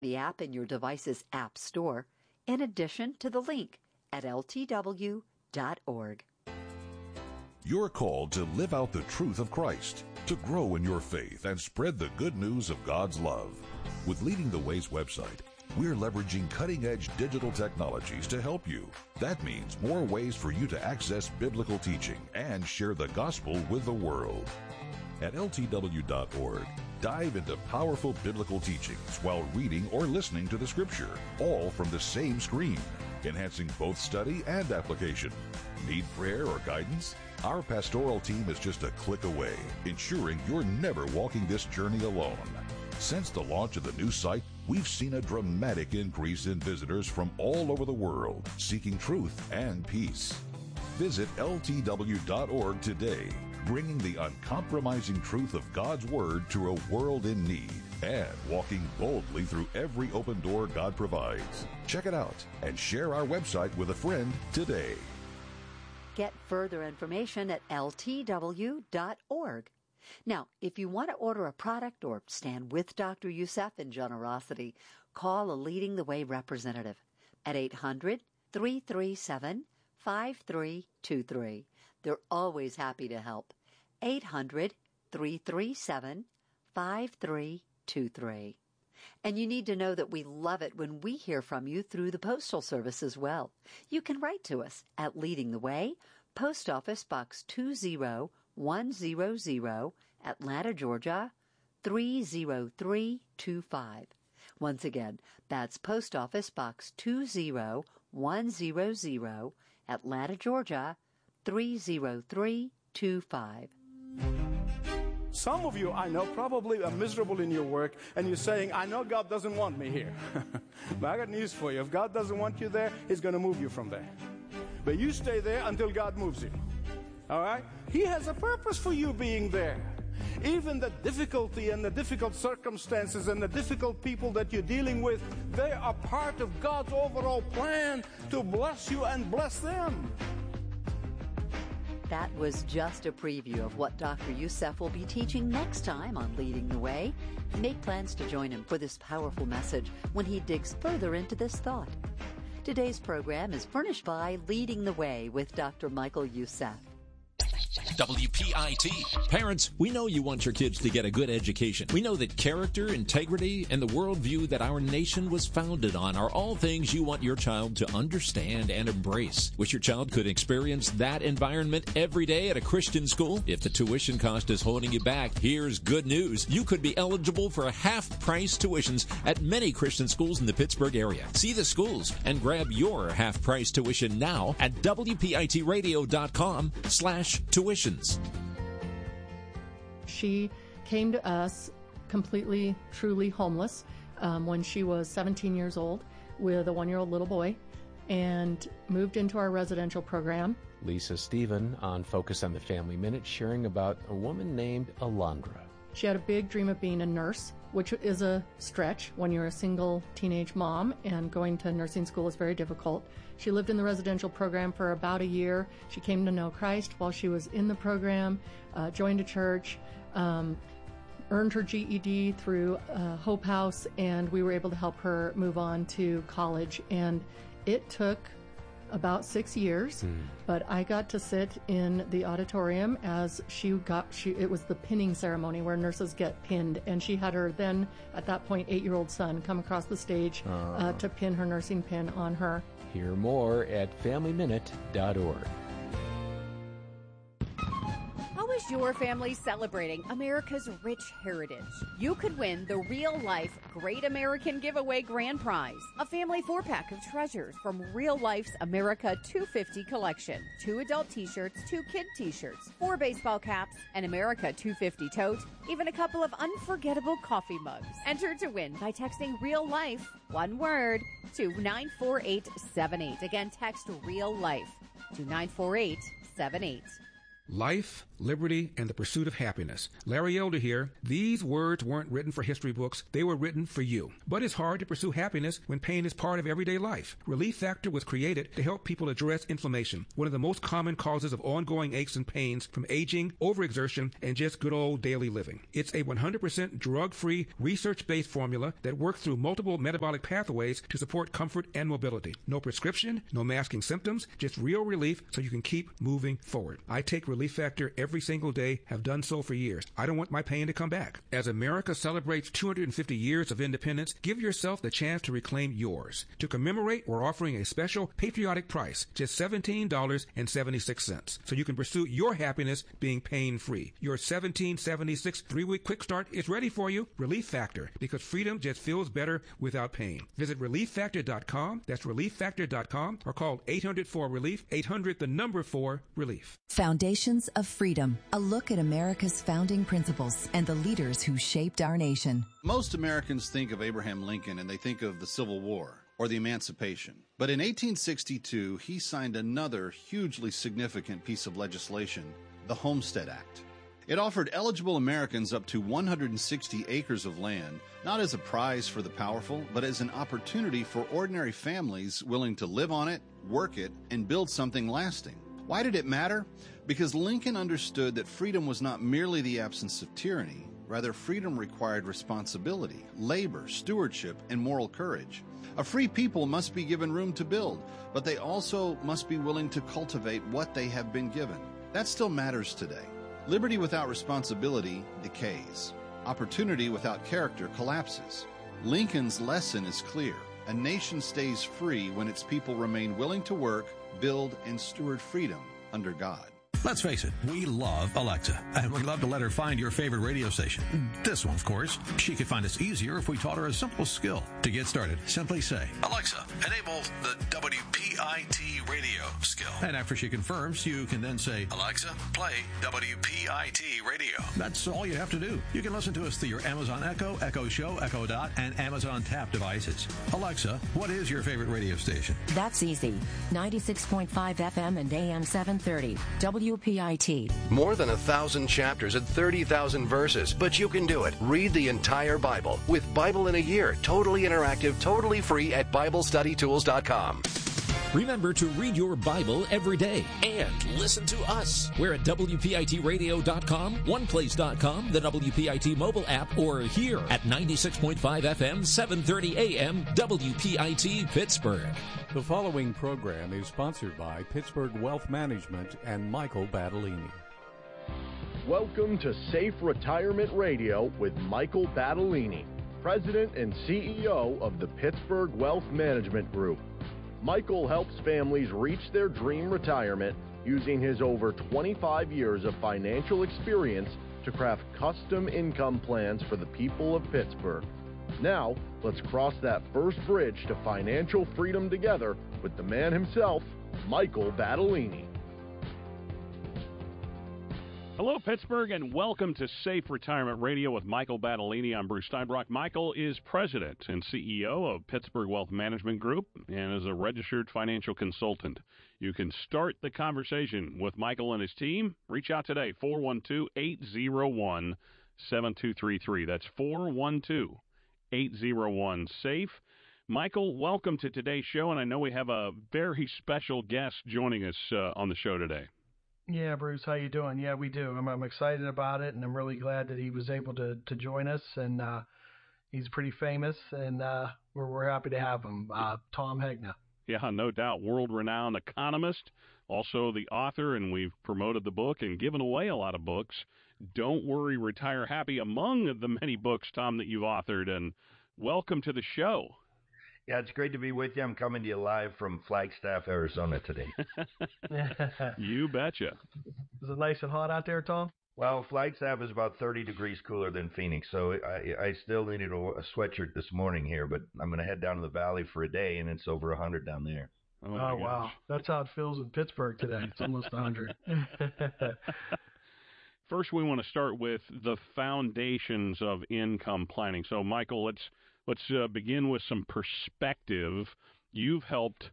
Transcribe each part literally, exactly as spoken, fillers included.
the app in your device's app store, in addition to the link at L T W dot org. You're called to live out the truth of Christ, to grow in your faith and spread the good news of God's love. With Leading the Way's website, we're leveraging cutting-edge digital technologies to help you. That means more ways for you to access biblical teaching and share the gospel with the world. At L T W dot org, dive into powerful biblical teachings while reading or listening to the Scripture, all from the same screen, enhancing both study and application. Need prayer or guidance? Our pastoral team is just a click away, ensuring you're never walking this journey alone. Since the launch of the new site, we've seen a dramatic increase in visitors from all over the world seeking truth and peace. Visit L T W dot org today, bringing the uncompromising truth of God's Word to a world in need and walking boldly through every open door God provides. Check it out and share our website with a friend today. Get further information at L T W dot org. Now, if you want to order a product or stand with Doctor Youssef in generosity, call a Leading the Way representative at eight hundred, three three seven, five three two three. They're always happy to help. eight hundred, three three seven, five three two three. And you need to know that we love it when we hear from you through the Postal Service as well. You can write to us at Leading the Way, Post Office Box two zero one zero zero, Atlanta, Georgia, three zero three two five. Once again, that's Post Office Box two zero one zero zero, Atlanta, Georgia, three zero three two five. Some of you, I know, probably are miserable in your work, and you're saying, I know God doesn't want me here. But I got news for you. If God doesn't want you there, He's going to move you from there. But you stay there until God moves you. All right? He has a purpose for you being there. Even the difficulty and the difficult circumstances and the difficult people that you're dealing with, they are part of God's overall plan to bless you and bless them. That was just a preview of what Doctor Youssef will be teaching next time on Leading the Way. Make plans to join him for this powerful message when he digs further into this thought. Today's program is furnished by Leading the Way with Doctor Michael Youssef. W P I T. Parents, we know you want your kids to get a good education. We know that character, integrity, and the worldview that our nation was founded on are all things you want your child to understand and embrace. Wish your child could experience that environment every day at a Christian school? If the tuition cost is holding you back, here's good news. You could be eligible for half-price tuitions at many Christian schools in the Pittsburgh area. See the schools and grab your half-price tuition now at W P I T radio dot com slash tuitions. She came to us completely, truly homeless um, when she was seventeen years old with a one-year-old little boy and moved into our residential program. Lisa Stephen on Focus on the Family Minute sharing about a woman named Alondra. She had a big dream of being a nurse, which is a stretch when you're a single teenage mom, and going to nursing school is very difficult. She lived in the residential program for about a year. She came to know Christ while she was in the program, uh, joined a church, um, earned her G E D through uh, Hope House, and we were able to help her move on to college. And it took about six years, mm. but I got to sit in the auditorium as she got, she, it was the pinning ceremony where nurses get pinned, and she had her then, at that point, eight-year-old son come across the stage uh. Uh, to pin her nursing pin on her. Hear more at family minute dot org. How is your family celebrating America's rich heritage? You could win the Real Life Great American Giveaway Grand Prize, a family four-pack of treasures from Real Life's America two fifty collection. Two adult t-shirts, two kid t-shirts, four baseball caps, an America two fifty tote, even a couple of unforgettable coffee mugs. Enter to win by texting Real Life, one word, to nine four eight seven eight. Again, text Real Life to nine four eight seven eight. Life, liberty, and the pursuit of happiness. Larry Elder here. These words weren't written for history books. They were written for you. But it's hard to pursue happiness when pain is part of everyday life. Relief Factor was created to help people address inflammation, one of the most common causes of ongoing aches and pains from aging, overexertion, and just good old daily living. It's a one hundred percent drug-free, research-based formula that works through multiple metabolic pathways to support comfort and mobility. No prescription, no masking symptoms, just real relief so you can keep moving forward. I take Relief Factor every single day, have done so for years. I don't want my pain to come back. As America celebrates two hundred fifty years of independence, give yourself the chance to reclaim yours. To commemorate, we're offering a special patriotic price, just seventeen dollars and seventy-six cents, so you can pursue your happiness being pain-free. Your seventeen seventy-six three-week quick start is ready for you. Relief Factor, because freedom just feels better without pain. Visit relief factor dot com. That's relief factor dot com, or call eight hundred four relief, eight hundred the number four relief. Foundations of Freedom, a look at America's founding principles and the leaders who shaped our nation. Most Americans think of Abraham Lincoln and they think of the Civil War or the Emancipation. But in eighteen sixty-two, he signed another hugely significant piece of legislation, the Homestead Act. It offered eligible Americans up to one hundred sixty acres of land, not as a prize for the powerful, but as an opportunity for ordinary families willing to live on it, work it, and build something lasting. Why did it matter? Because Lincoln understood that freedom was not merely the absence of tyranny. Rather, freedom required responsibility, labor, stewardship, and moral courage. A free people must be given room to build, but they also must be willing to cultivate what they have been given. That still matters today. Liberty without responsibility decays. Opportunity without character collapses. Lincoln's lesson is clear. A nation stays free when its people remain willing to work, build, and steward freedom under God. Let's face it, we love Alexa, and we love to let her find your favorite radio station. This one, of course. She could find us easier if we taught her a simple skill. To get started, simply say, Alexa, enable the W P I T radio skill. And after she confirms, you can then say, Alexa, play W P I T radio. That's all you have to do. You can listen to us through your Amazon Echo, Echo Show, Echo Dot, and Amazon Tap devices. Alexa, what is your favorite radio station? That's easy. ninety-six point five F M and A M seven thirty. W P I T. More than a thousand chapters and thirty thousand verses, but you can do it. Read the entire Bible with Bible in a Year, totally interactive, totally free at Bible Study Tools dot com. Remember to read your Bible every day and listen to us. We're at W P I T radio dot com, one place dot com, the W P I T mobile app, or here at ninety-six point five F M, seven thirty A M, W P I T Pittsburgh. The following program is sponsored by Pittsburgh Wealth Management and Michael Battolini. Welcome to Safe Retirement Radio with Michael Battolini, President and C E O of the Pittsburgh Wealth Management Group. Michael helps families reach their dream retirement using his over twenty-five years of financial experience to craft custom income plans for the people of Pittsburgh. Now, let's cross that first bridge to financial freedom together with the man himself, Michael Battolini. Hello, Pittsburgh, and welcome to Safe Retirement Radio with Michael Battolini. I'm Bruce Steinbrock. Michael is president and C E O of Pittsburgh Wealth Management Group and is a registered financial consultant. You can start the conversation with Michael and his team. Reach out today, four one two, eight zero one, seven two three three. That's four one two, eight zero one, SAFE. Michael, welcome to today's show, and I know we have a very special guest joining us uh, on the show today. Yeah, Bruce, how you doing? Yeah, we do. I'm, I'm excited about it, and I'm really glad that he was able to, to join us. And uh, he's pretty famous, and uh, we're we're happy to have him. Uh, Tom Hegna. Yeah, no doubt, world-renowned economist, also the author, and we've promoted the book and given away a lot of books. Don't Worry, Retire Happy, among the many books, Tom, that you've authored. And welcome to the show. Yeah, it's great to be with you. I'm coming to you live from Flagstaff, Arizona today. You betcha. Is it nice and hot out there, Tom? Well, Flagstaff is about thirty degrees cooler than Phoenix, so I, I still needed a, a sweatshirt this morning here, but I'm going to head down to the valley for a day, and it's over one hundred down there. Oh, oh wow. That's how it feels in Pittsburgh today. It's almost one hundred. First, we want to start with the foundations of income planning. So, Michael, let's let's uh, begin with some perspective. You've helped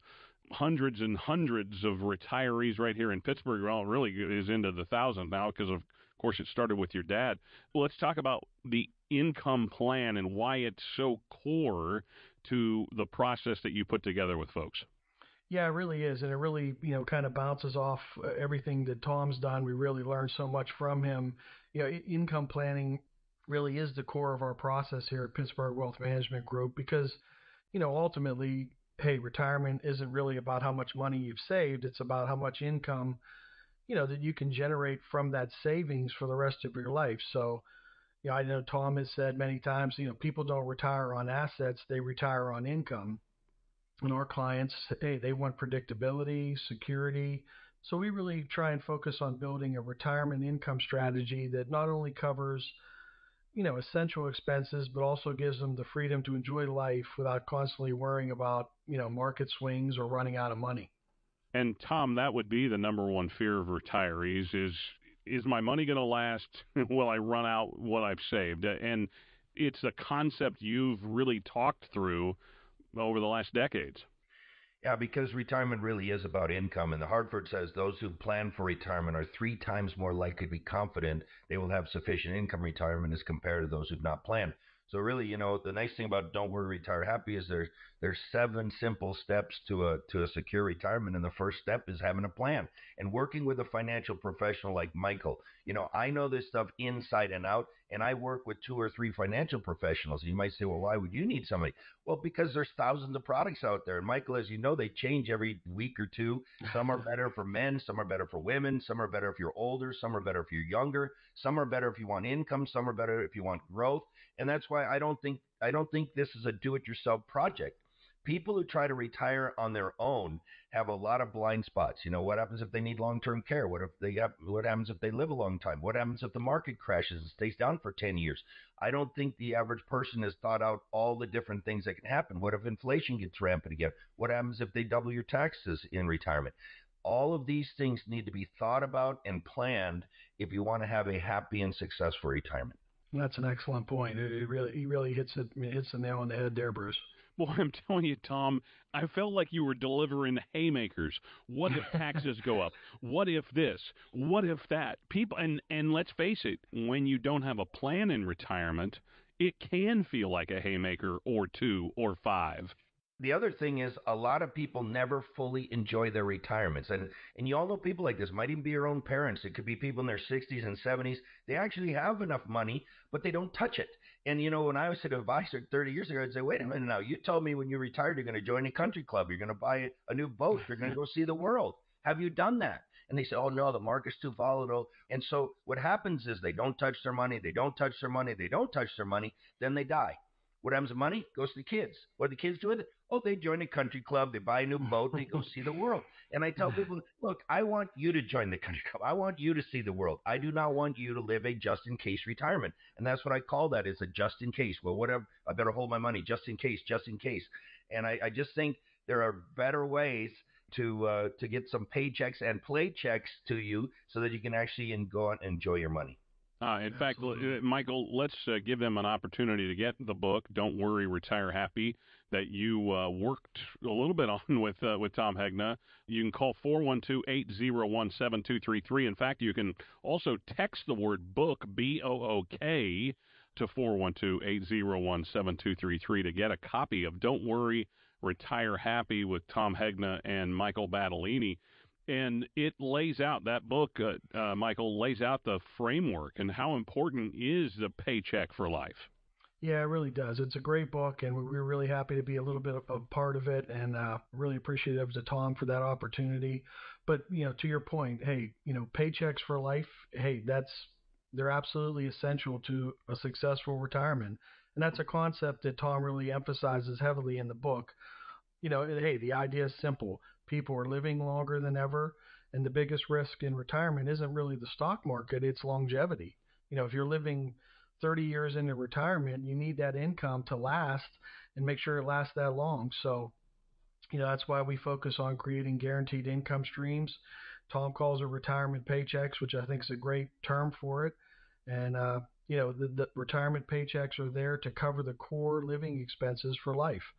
hundreds and hundreds of retirees right here in Pittsburgh. Well, it really is into the thousands now because, of course, it started with your dad. Well, let's talk about the income plan and why it's so core to the process that you put together with folks. Yeah, it really is, and it really, you know, kind of bounces off everything that Tom's done. We really learned so much from him. You know, income planning really is the core of our process here at Pittsburgh Wealth Management Group because, you know, ultimately, hey, retirement isn't really about how much money you've saved. It's about how much income, you know, that you can generate from that savings for the rest of your life. So, you know, I know Tom has said many times, you know, people don't retire on assets, they retire on income. And our clients, hey, they want predictability, security. So we really try and focus on building a retirement income strategy that not only covers, you know, essential expenses, but also gives them the freedom to enjoy life without constantly worrying about, you know, market swings or running out of money. And Tom, that would be the number one fear of retirees is, is my money going to last? Will I run out what I've saved? And it's a concept you've really talked through over the last decades. Yeah, because retirement really is about income. And the Hartford says those who plan for retirement are three times more likely to be confident they will have sufficient income retirement as compared to those who've not planned. So really, you know, the nice thing about Don't Worry, Retire Happy is there, there's seven simple steps to a to a secure retirement. And the first step is having a plan and working with a financial professional like Michael. You know, I know this stuff inside and out, and I work with two or three financial professionals. You might say, well, why would you need somebody? Well, because there's thousands of products out there. And Michael, as you know, they change every week or two. Some are better for men. Some are better for women. Some are better if you're older. Some are better if you're younger. Some are better if you want income. Some are better if you want growth. And that's why I don't think I don't think this is a do-it-yourself project. People who try to retire on their own have a lot of blind spots. You know, what happens if they need long-term care? What if they have, what happens if they live a long time? What happens if the market crashes and stays down for ten years? I don't think the average person has thought out all the different things that can happen. What if inflation gets rampant again? What happens if they double your taxes in retirement? All of these things need to be thought about and planned if you want to have a happy and successful retirement. That's an excellent point. It, it really, he really hits it, hits the nail on the head there, Bruce. Well, I'm telling you, Tom, I felt like you were delivering haymakers. What if taxes go up? What if this? What if that? People, and, and let's face it, when you don't have a plan in retirement, it can feel like a haymaker or two or five. The other thing is a lot of people never fully enjoy their retirements. And and you all know people like this. It might even be your own parents. It could be people in their sixties and seventies. They actually have enough money, but they don't touch it. And, you know, when I was an advisor thirty years ago, I'd say, wait a minute now. You told me when you retired you're going to join a country club. You're going to buy a new boat. You're going to go see the world. Have you done that? And they say, oh, no, the market's too volatile. And so what happens is they don't touch their money. They don't touch their money. They don't touch their money. Then they die. What happens to money? Goes to the kids. What do the kids do with it? Oh, they join a country club. They buy a new boat. They go see the world. And I tell people, look, I want you to join the country club. I want you to see the world. I do not want you to live a just-in-case retirement. And that's what I call that, is a just-in-case. Well, whatever, I better hold my money just in case, just in case. And I, I just think there are better ways to uh, to get some paychecks and play checks to you so that you can actually in, go out and enjoy your money. Uh, in Absolutely. fact, Michael, let's uh, give them an opportunity to get the book, Don't Worry, Retire Happy, that you uh, worked a little bit on with uh, with Tom Hegna. You can call four one two, eight zero one, seven two three three. In fact, you can also text the word book, B O O K, to four one two, eight zero one, seven two three three to get a copy of Don't Worry, Retire Happy with Tom Hegna and Michael Battolini. And it lays out, that book, uh, uh, Michael, lays out the framework and how important is the paycheck for life. Yeah, it really does. It's a great book, and we're really happy to be a little bit of a part of it, and uh, really appreciative to Tom for that opportunity. But, you know, to your point, hey, you know, paychecks for life, hey, that's they're absolutely essential to a successful retirement. And that's a concept that Tom really emphasizes heavily in the book. You know, hey, the idea is simple. People are living longer than ever, and the biggest risk in retirement isn't really the stock market, it's longevity. You know, if you're living thirty years into retirement, you need that income to last and make sure it lasts that long. So, you know, that's why we focus on creating guaranteed income streams. Tom calls it retirement paychecks, which I think is a great term for it. And, uh, you know, the, the retirement paychecks are there to cover the core living expenses for life.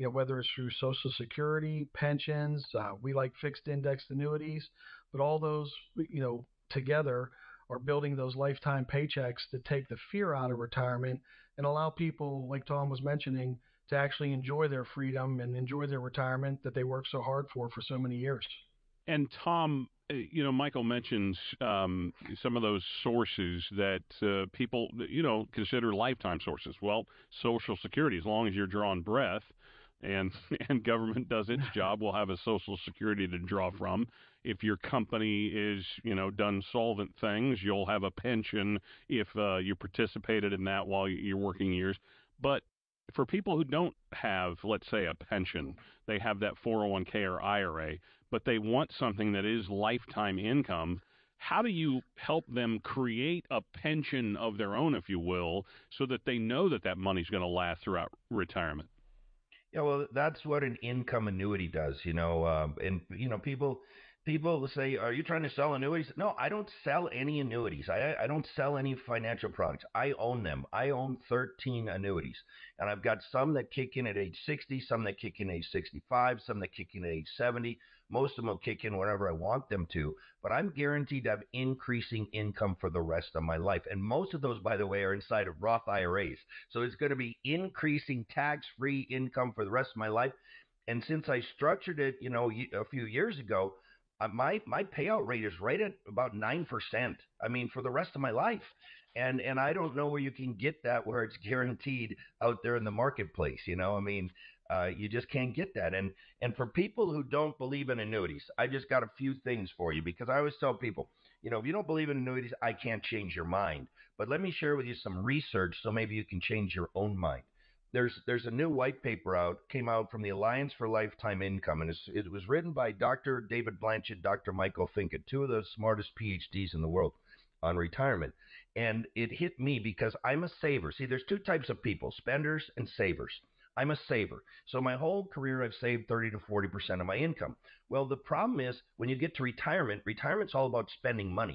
you know, whether it's through Social Security, pensions, uh, we like fixed indexed annuities, but all those, you know, together are building those lifetime paychecks to take the fear out of retirement and allow people, like Tom was mentioning, to actually enjoy their freedom and enjoy their retirement that they worked so hard for for so many years. And Tom, you know, Michael mentions um, some of those sources that uh, people, you know, consider lifetime sources. Well, Social Security, as long as you're drawing breath and and government does its job, we'll have a Social Security to draw from. If your company is, you know, done solvent things, you'll have a pension if uh, you participated in that while your working years. But for people who don't have, let's say, a pension, they have that four oh one k or I R A, but they want something that is lifetime income, how do you help them create a pension of their own, if you will, so that they know that that money's going to last throughout retirement? Yeah, well, that's what an income annuity does, you know, um, and, you know, people... People say, are you trying to sell annuities? No, I don't sell any annuities. I, I don't sell any financial products. I own them. I own thirteen annuities. And I've got some that kick in at age sixty, some that kick in at age sixty-five, some that kick in at age seventy. Most of them will kick in whenever I want them to. But I'm guaranteed to have increasing income for the rest of my life. And most of those, by the way, are inside of Roth I R As. So it's going to be increasing tax-free income for the rest of my life. And since I structured it, you know, a few years ago, Uh, my my payout rate is right at about nine percent. I mean, for the rest of my life. And and I don't know where you can get that where it's guaranteed out there in the marketplace. You know, I mean, uh, you just can't get that. And and for people who don't believe in annuities, I just got a few things for you, because I always tell people, you know, if you don't believe in annuities, I can't change your mind. But let me share with you some research so maybe you can change your own mind. There's there's a new white paper out, came out from the Alliance for Lifetime Income, and it's, it was written by Doctor David Blanchett, Doctor Michael Finkett, two of the smartest P H Ds in the world on retirement. And it hit me because I'm a saver. See, there's two types of people, spenders and savers. I'm a saver. So my whole career, I've saved thirty to forty percent of my income. Well, the problem is when you get to retirement, retirement's all about spending money.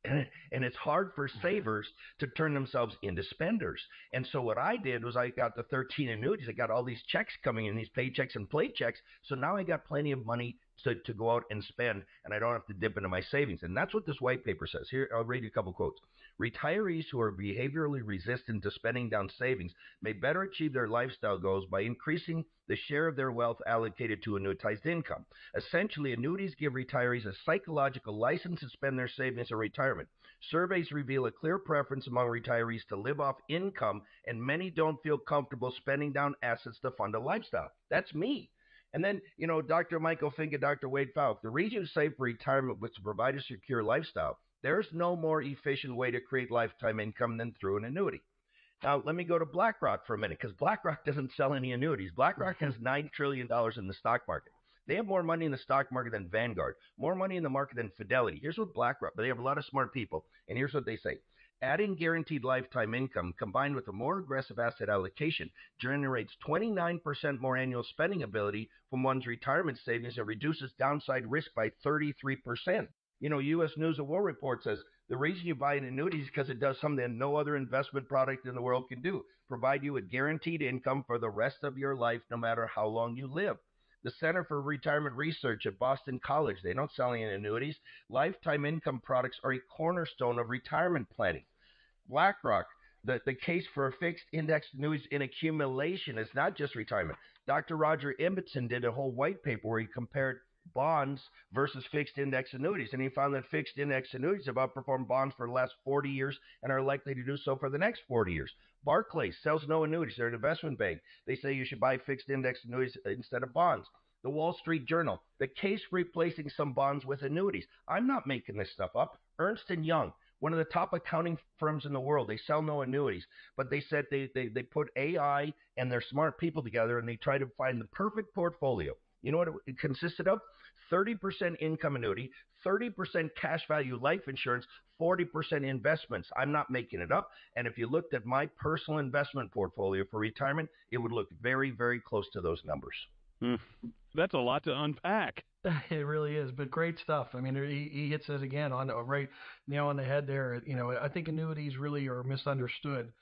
And it's hard for savers to turn themselves into spenders. And so what I did was I got the thirteen annuities. I got all these checks coming in, these paychecks and play checks. So now I got plenty of money to, to go out and spend, and I don't have to dip into my savings. And that's what this white paper says. Here, I'll read you a couple quotes. Retirees who are behaviorally resistant to spending down savings may better achieve their lifestyle goals by increasing the share of their wealth allocated to annuitized income. Essentially, annuities give retirees a psychological license to spend their savings in retirement. Surveys reveal a clear preference among retirees to live off income, and many don't feel comfortable spending down assets to fund a lifestyle. That's me. And then, you know, Doctor Michael Finkett, Doctor Wade Falk, the reason you save for retirement was to provide a secure lifestyle. There's no more efficient way to create lifetime income than through an annuity. Now, let me go to BlackRock for a minute, because BlackRock doesn't sell any annuities. BlackRock has nine trillion dollars in the stock market. They have more money in the stock market than Vanguard, more money in the market than Fidelity. Here's what BlackRock, but they have a lot of smart people, and here's what they say. Adding guaranteed lifetime income combined with a more aggressive asset allocation generates twenty-nine percent more annual spending ability from one's retirement savings and reduces downside risk by thirty-three percent. You know, U S News and World Report says the reason you buy an annuity is because it does something that no other investment product in the world can do. Provide you with guaranteed income for the rest of your life, no matter how long you live. The Center for Retirement Research at Boston College, they don't sell any annuities. Lifetime income products are a cornerstone of retirement planning. BlackRock, the, the case for fixed index annuities in accumulation is not just retirement. Doctor Roger Ibbotson did a whole white paper where he compared bonds versus fixed index annuities, and he found that fixed index annuities have outperformed bonds for the last forty years and are likely to do so for the next forty years. Barclays sells no annuities. They're an investment bank. They say you should buy fixed index annuities instead of bonds. The Wall Street Journal, the case for replacing some bonds with annuities. I'm not making this stuff up. Ernst and Young, one of the top accounting firms in the world, they sell no annuities, but they said they, they, they put A I and their smart people together and they try to find the perfect portfolio. You know what it consisted of? thirty percent income annuity, thirty percent cash value life insurance, forty percent investments. I'm not making it up. And if you looked at my personal investment portfolio for retirement, it would look very, very close to those numbers. Mm. That's a lot to unpack. It really is, but great stuff. I mean, he, he hits it again on right nail on the head there. You know, I think annuities really are misunderstood.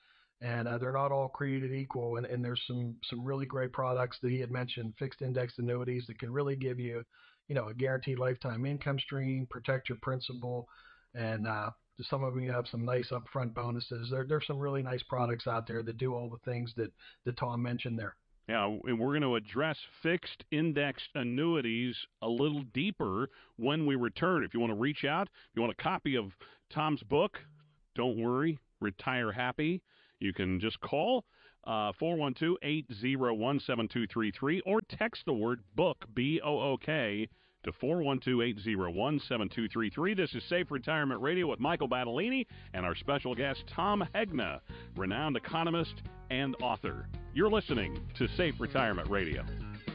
And uh, they're not all created equal. And, and there's some, some really great products that he had mentioned, fixed index annuities that can really give you, you know, a guaranteed lifetime income stream, protect your principal, and uh, some of them have some nice upfront bonuses. There, there's some really nice products out there that do all the things that, that Tom mentioned there. Yeah, and we're going to address fixed indexed annuities a little deeper when we return. If you want to reach out, if you want a copy of Tom's book, don't worry, Retire Happy, you can just call uh, four one two, eight zero one, seven two three three or text the word book, B O O K, to four one two, eight zero one, seven two three three. This is Safe Retirement Radio with Michael Battolini and our special guest, Tom Hegna, renowned economist and author. You're listening to Safe Retirement Radio.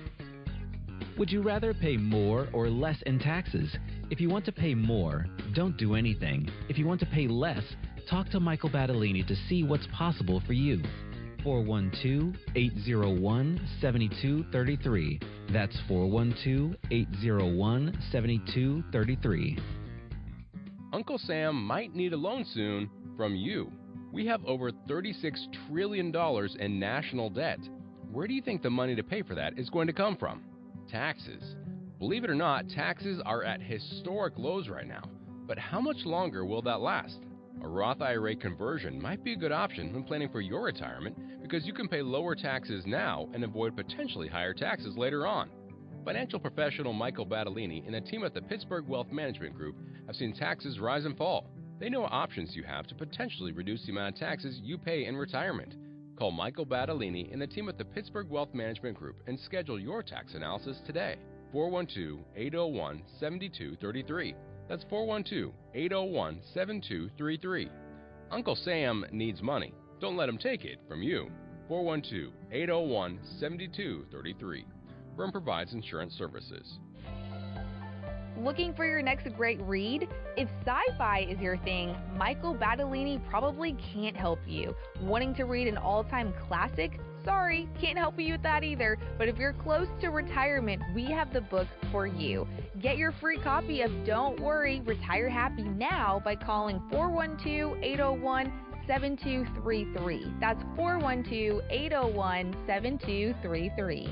Would you rather pay more or less in taxes? If you want to pay more, don't do anything. If you want to pay less, talk to Michael Battolini to see what's possible for you. four one two, eight zero one, seven two three three. That's four one two, eight zero one, seven two three three. Uncle Sam might need a loan soon from you. We have over thirty-six trillion dollars in national debt. Where do you think the money to pay for that is going to come from? Taxes. Believe it or not, taxes are at historic lows right now. But how much longer will that last? A Roth I R A conversion might be a good option when planning for your retirement because you can pay lower taxes now and avoid potentially higher taxes later on. Financial professional Michael Battolini and a team at the Pittsburgh Wealth Management Group have seen taxes rise and fall. They know what options you have to potentially reduce the amount of taxes you pay in retirement. Call Michael Battolini and the team at the Pittsburgh Wealth Management Group and schedule your tax analysis today. four one two, eight zero one, seven two three three. That's four one two, eight zero one, seven two three three. Uncle Sam needs money. Don't let him take it from you. four one two, eight zero one, seven two three three. Firm provides insurance services. Looking for your next great read? If sci-fi is your thing, Michael Battolini probably can't help you. Wanting to read an all-time classic? Sorry, can't help you with that either. But if you're close to retirement, we have the book for you. Get your free copy of Don't Worry, Retire Happy now by calling four one two, eight zero one, seven two three three. That's four one two, eight zero one, seven two three three.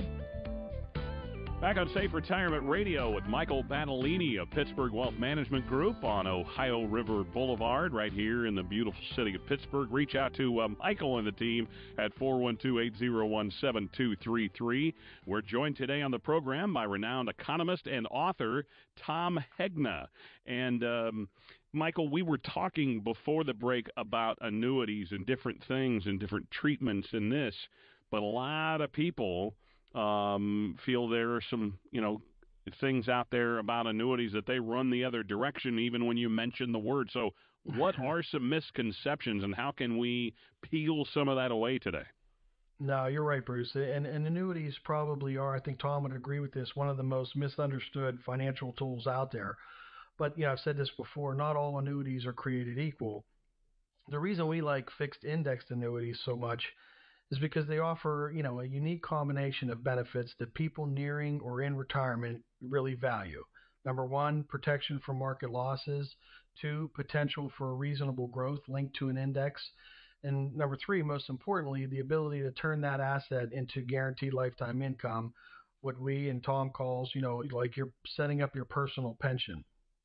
Back on Safe Retirement Radio with Michael Battolini of Pittsburgh Wealth Management Group on Ohio River Boulevard right here in the beautiful city of Pittsburgh. Reach out to uh, Michael and the team at four one two, eight zero one, seven two three three. We're joined today on the program by renowned economist and author Tom Hegna. And um, Michael, we were talking before the break about annuities and different things and different treatments in this, but a lot of people Um, feel there are some, you know, things out there about annuities that they run the other direction even when you mention the word. So what are some misconceptions and how can we peel some of that away today? No, you're right, Bruce. And, and annuities probably are, I think Tom would agree with this, one of the most misunderstood financial tools out there. But, you know, I've said this before, not all annuities are created equal. The reason we like fixed indexed annuities so much is because they offer, you know, a unique combination of benefits that people nearing or in retirement really value. Number one, protection from market losses. Two, potential for reasonable growth linked to an index. And number three, most importantly, the ability to turn that asset into guaranteed lifetime income, what we and Tom calls, you know, like you're setting up your personal pension.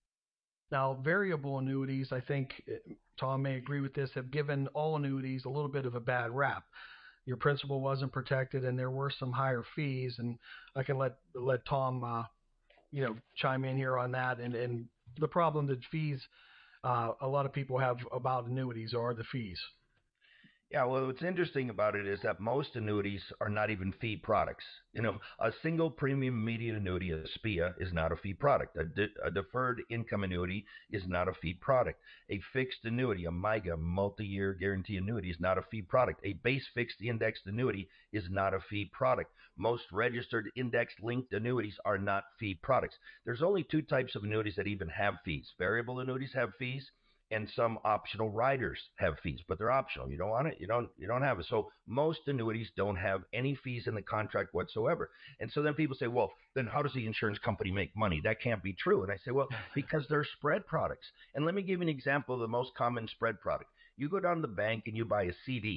Now, variable annuities, I think Tom may agree with this, have given all annuities a little bit of a bad rap. Your principal wasn't protected, and there were some higher fees. And I can let let Tom, uh, you know, chime in here on that. And, and the problem that fees, uh, a lot of people have about annuities are the fees. Yeah, well, what's interesting about it is that most annuities are not even fee products. You know, a single premium immediate annuity, a S P I A, is not a fee product. A, de- a deferred income annuity is not a fee product. A fixed annuity, a M I G A, multi-year guarantee annuity, is not a fee product. A base fixed indexed annuity is not a fee product. Most registered index-linked annuities are not fee products. There's only two types of annuities that even have fees. Variable annuities have fees, and some optional riders have fees, but they're optional. You don't want it, you don't you don't have it. So most annuities don't have any fees in the contract whatsoever. And so then people say, well, then how does the insurance company make money? That can't be true. And I say, well, because they're spread products. And let me give you an example of the most common spread product. You go down to the bank and you buy a C D,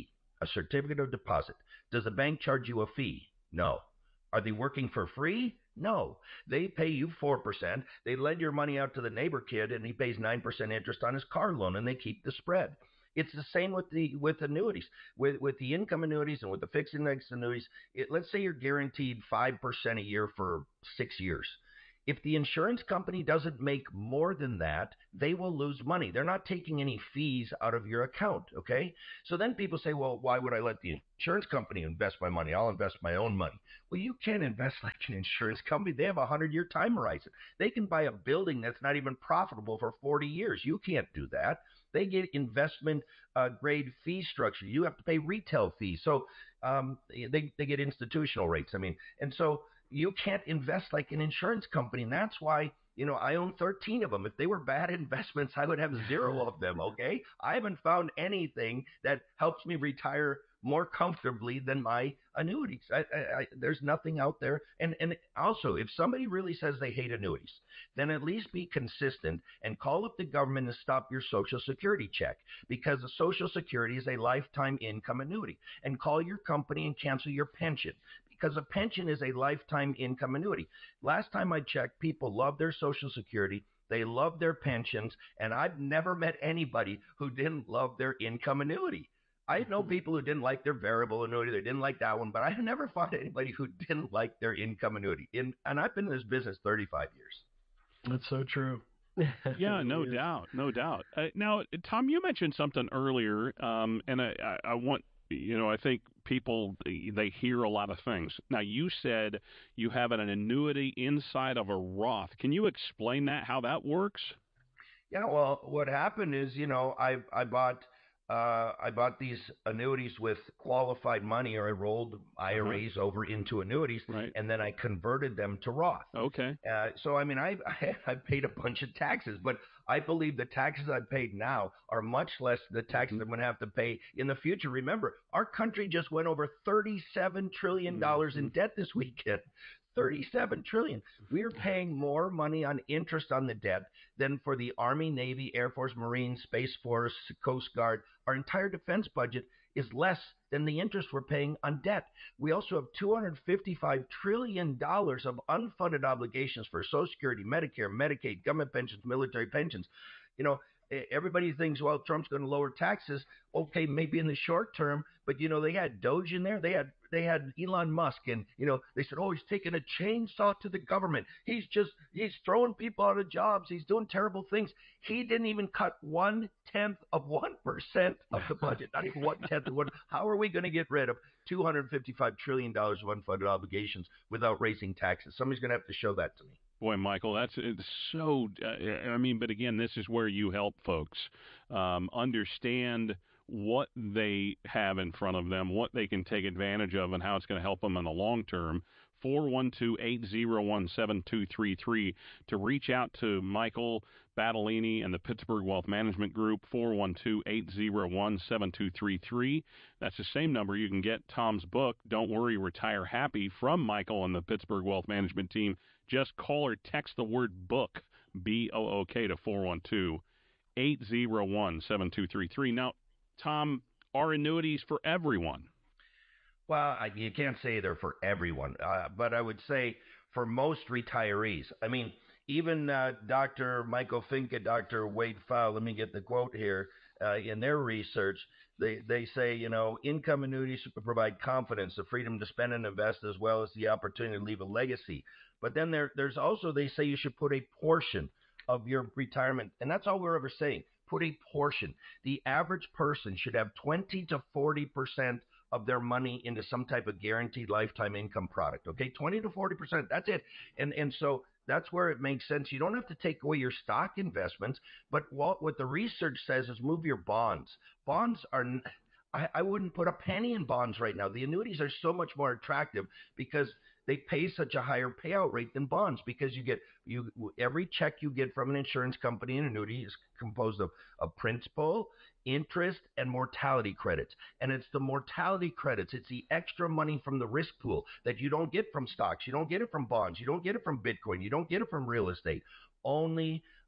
a certificate of deposit. Does the bank charge you a fee? No. Are they working for free? No. They pay you four percent. They lend your money out to the neighbor kid, and he pays nine percent interest on his car loan, and they keep the spread. It's the same with the with annuities, with with the income annuities and with the fixed index annuities. It, let's say you're guaranteed five percent a year for six years. If the insurance company doesn't make more than that, they will lose money. They're not taking any fees out of your account, okay? So then people say, well, why would I let the insurance company invest my money? I'll invest my own money. Well, you can't invest like an insurance company. They have a hundred-year time horizon. They can buy a building that's not even profitable for forty years. You can't do that. They get investment uh, grade fee structure. You have to pay retail fees. So um, they, they get institutional rates. I mean, and so you can't invest like an insurance company. And that's why, you know, I own thirteen of them. If they were bad investments, I would have zero of them, okay? I haven't found anything that helps me retire more comfortably than my annuities. I, I, I, there's nothing out there. And, and also, if somebody really says they hate annuities, then at least be consistent and call up the government and stop your Social Security check, because a Social Security is a lifetime income annuity. And call your company and cancel your pension, because a pension is a lifetime income annuity. Last time I checked, people love their Social Security. They love their pensions. And I've never met anybody who didn't love their income annuity. I know people who didn't like their variable annuity. They didn't like that one, but I never found anybody who didn't like their income annuity. In, and I've been in this business thirty-five years. That's so true. Yeah, no doubt, no doubt. Uh, now, Tom, you mentioned something earlier, um, and I, I, I want, you know, I think people, they hear a lot of things. Now, you said you have an annuity inside of a Roth. Can you explain that, how that works? Yeah, well, what happened is, you know, I I bought uh, I bought these annuities with qualified money, or I rolled I R As uh-huh. over into annuities, right. and then I converted them to Roth. Okay. Uh, so, I mean, I, I I paid a bunch of taxes, but I believe the taxes I've paid now are much less than the taxes mm-hmm. I'm going to have to pay in the future. Remember, our country just went over thirty-seven trillion dollars mm-hmm. in debt this weekend. thirty-seven trillion dollars. We're paying more money on interest on the debt than for the Army, Navy, Air Force, Marines, Space Force, Coast Guard. Our entire defense budget is less than the interest we're paying on debt. We also have two hundred fifty-five trillion dollars of unfunded obligations for Social Security, Medicare, Medicaid, government pensions, military pensions. You know, everybody thinks, well, Trump's going to lower taxes. Okay, maybe in the short term, but, you know, they had Doge in there. They had they had Elon Musk, and, you know, they said, oh, he's taking a chainsaw to the government. He's just, he's throwing people out of jobs. He's doing terrible things. He didn't even cut one-tenth of one percent of the budget, not even one-tenth of one. How are we going to get rid of two hundred fifty-five trillion dollars of unfunded obligations without raising taxes? Somebody's going to have to show that to me. Boy, Michael, that's it's so, uh, I mean, but again, this is where you help folks um, understand what they have in front of them, what they can take advantage of, and how it's going to help them in the long term. four one two, eight zero one, seven two three three to reach out to Michael Battolini and the Pittsburgh Wealth Management Group, four one two, eight zero one, seven two three three. That's the same number you can get Tom's book, Don't Worry, Retire Happy, from Michael and the Pittsburgh Wealth Management team. Just call or text the word book, B O O K, to four one two, eight zero one, seven two three three. Now, Tom, are annuities for everyone? Well, I, you can't say they're for everyone, uh, but I would say for most retirees. I mean, even uh, Doctor Michael Fink and Doctor Wade Pfau, let me get the quote here, uh, in their research, they, they say, you know, income annuities provide confidence, the freedom to spend and invest, as well as the opportunity to leave a legacy. But then there, there's also, they say you should put a portion of your retirement, and that's all we're ever saying, put a portion. The average person should have twenty to forty percent of their money into some type of guaranteed lifetime income product, okay? twenty to forty percent, that's it. And and so that's where it makes sense. You don't have to take away your stock investments, but what, what the research says is move your bonds. Bonds are, I, I wouldn't put a penny in bonds right now. The annuities are so much more attractive because they pay such a higher payout rate than bonds, because you get you every check you get from an insurance company in annuity is composed of, of principal, interest, and mortality credits. And it's the mortality credits, it's the extra money from the risk pool that you don't get from stocks, you don't get it from bonds, you don't get it from Bitcoin, you don't get it from real estate. Only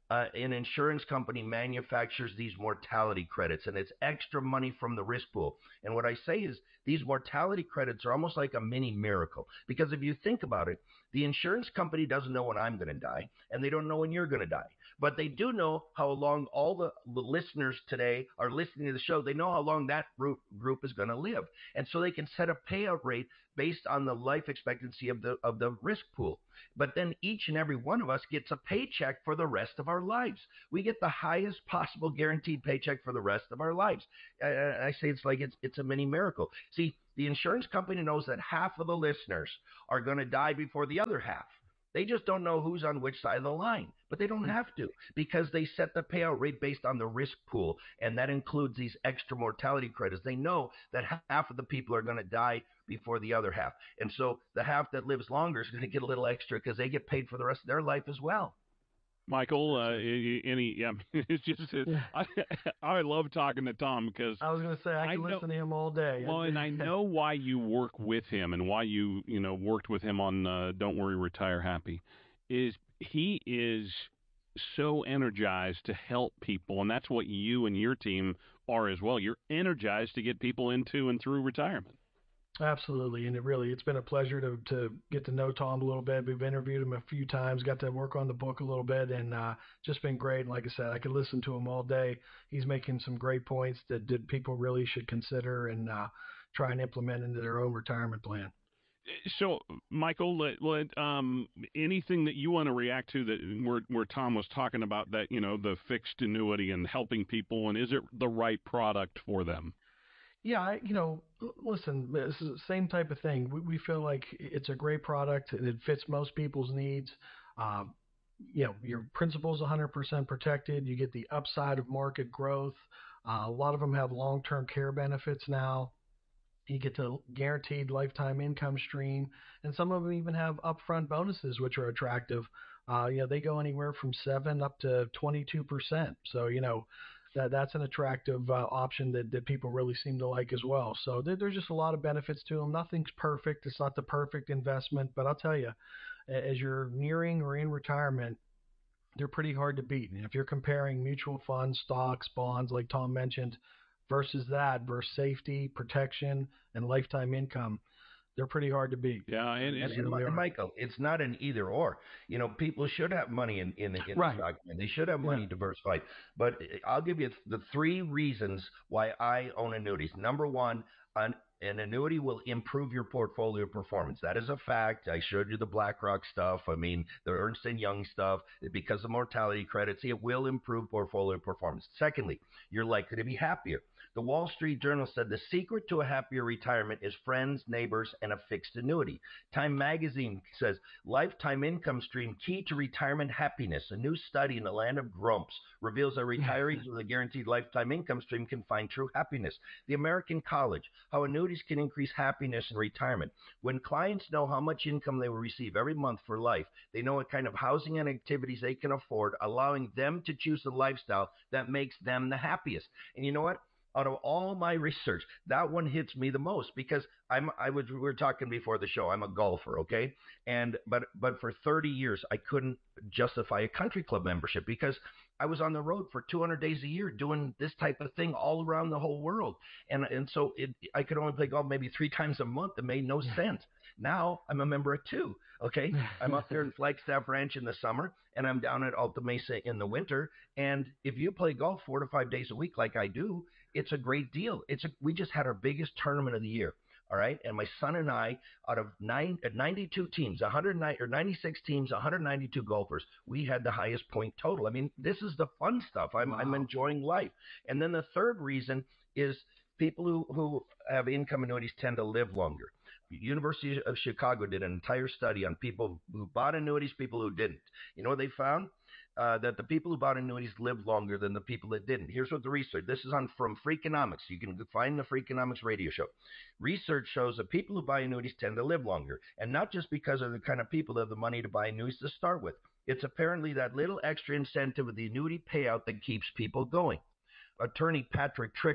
uh, an insurance company manufactures these mortality credits, and it's extra money from the risk pool. And what I say is these mortality credits are almost like a mini miracle, because if you think about it, the insurance company doesn't know when I'm going to die, and they don't know when you're going to die. But they do know how long all the listeners today are listening to the show. They know how long that group, group is going to live. And so they can set a payout rate based on the life expectancy of the of the risk pool. But then each and every one of us gets a paycheck for the rest of our lives. We get the highest possible guaranteed paycheck for the rest of our lives. Uh, I say it's like it's it's a mini miracle. See, the insurance company knows that half of the listeners are going to die before the other half. They just don't know who's on which side of the line, but they don't have to, because they set the payout rate based on the risk pool, and that includes these extra mortality credits. They know that half of the people are going to die before the other half, and so the half that lives longer is going to get a little extra because they get paid for the rest of their life as well. Michael, uh, any, yeah, it's just, yeah. I, I love talking to Tom because I was going to say, I can I listen know, to him all day. Well, and I know why you work with him and why you, you know, worked with him on uh, Don't Worry, Retire Happy, is he is so energized to help people. And that's what you and your team are as well. You're energized to get people into and through retirement. Absolutely, and it really, it's been a pleasure to to get to know Tom a little bit. We've interviewed him a few times, got to work on the book a little bit, and uh, just been great. And like I said, I could listen to him all day. He's making some great points that, that people really should consider and uh, try and implement into their own retirement plan. So, Michael, let, let, um, anything that you want to react to that where, where Tom was talking about that, you know, the fixed annuity and helping people, and is it the right product for them? Yeah, I, you know, listen, it's the same type of thing. We, we feel like it's a great product and it fits most people's needs. Um, you know, your principal's one hundred percent protected. You get the upside of market growth. Uh, a lot of them have long-term care benefits now. You get the guaranteed lifetime income stream, and some of them even have upfront bonuses, which are attractive. Uh, you know, they go anywhere from seven up to twenty-two percent. So, you know, That, that's an attractive uh, option that, that people really seem to like as well. So there, there's just a lot of benefits to them. Nothing's perfect. It's not the perfect investment. But I'll tell you, as you're nearing or in retirement, they're pretty hard to beat. And if you're comparing mutual funds, stocks, bonds, like Tom mentioned, versus that, versus safety, protection, and lifetime income, they're pretty hard to beat. Yeah, and, and, and, and Michael, it's not an either or. You know, people should have money in in, in right. the stock market. They should have money yeah. diversified. But I'll give you the three reasons why I own annuities. Number one, an, an annuity will improve your portfolio performance. That is a fact. I showed you the BlackRock stuff. I mean, the Ernst and Young stuff. Because of mortality credits, it will improve portfolio performance. Secondly, you're likely to be happier. The Wall Street Journal said the secret to a happier retirement is friends, neighbors, and a fixed annuity. Time Magazine says lifetime income stream key to retirement happiness. A new study in the land of grumps reveals that retirees with a guaranteed lifetime income stream can find true happiness. The American College, how annuities can increase happiness in retirement. When clients know how much income they will receive every month for life, they know what kind of housing and activities they can afford, allowing them to choose the lifestyle that makes them the happiest. And you know what? Out of all my research, that one hits me the most because I'm I was we were talking before the show. I'm a golfer, okay, and but but for thirty years I couldn't justify a country club membership because I was on the road for two hundred days a year doing this type of thing all around the whole world, and and so it, I could only play golf maybe three times a month. It made no sense. Now I'm a member of two. Okay, I'm up there in Flagstaff Ranch in the summer, and I'm down at Alta Mesa in the winter. And if you play golf four to five days a week like I do, it's a great deal. It's a, we just had our biggest tournament of the year. All right, and my son and I, out of nine, uh, ninety-two teams, one hundred nine or ninety-six teams, one hundred ninety-two golfers, we had the highest point total. I mean, this is the fun stuff. I'm wow. I'm enjoying life. And then the third reason is people who who have income annuities tend to live longer. University of Chicago did an entire study on people who bought annuities, people who didn't. You know what they found? Uh, that the people who bought annuities lived longer than the people that didn't. Here's what the research, this is on from Freakonomics. You can find the Freakonomics radio show. Research shows that people who buy annuities tend to live longer, and not just because of the kind of people that have the money to buy annuities to start with. It's apparently that little extra incentive of the annuity payout that keeps people going. Attorney Patrick Tricker